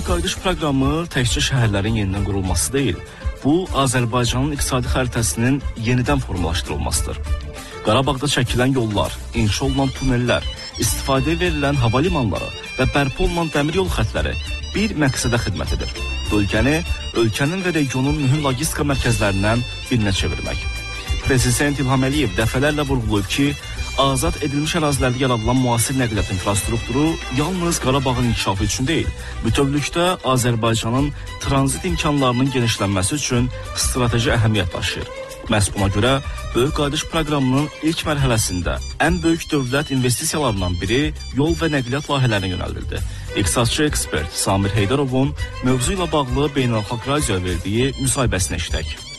Böyük qayıdış proqramı təkcə şəhərlərin yenidən qurulması deyil, bu Azərbaycanın iqtisadi xəritəsinin yenidən formalaşdırılmasıdır. Qarabağda çəkilən yollar, inşa olunan tunellər, istifadəyə verilən hava limanları və bərpa olunan dəmir yol xətləri bir məqsədə xidmət edir. Bölgəni, ölkənin və regionun mühüm logistika mərkəzlərindən birinə çevirmək. Prezident İlham Əliyev dəfələrlə vurğulayıb ki, azad edilmiş ərazilərdə yaradılan müasir nəqliyyat infrastrukturu yalnız Qarabağın inkişafı üçün deyil, bütövlükdə Azərbaycanın tranzit imkanlarının genişlənməsi üçün strateji əhəmiyyət daşıyır. Məhz buna görə Böyük Qayıdış proqramının ilk mərhələsində ən böyük dövlət investisiyalarından biri yol və nəqliyyat layihələrinə yönəldildi. İqtisadçı ekspert Samir Heydarovun mövzu ilə bağlı beynəlxalq radioya verdiyi müsahibəsini eşidək.